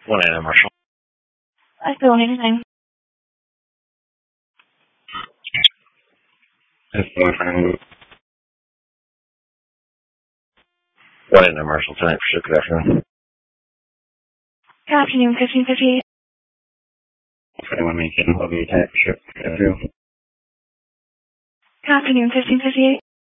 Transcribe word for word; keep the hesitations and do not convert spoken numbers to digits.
one eight nine Marshall. I still need anything. That's boyfriend. one eight nine Marshall, tonight for sure. Good afternoon. Good afternoon, fifteen fifty-eight. twenty-one Macon, love you, tonight for sure. Good afternoon. Good afternoon, fifteen fifty-eight.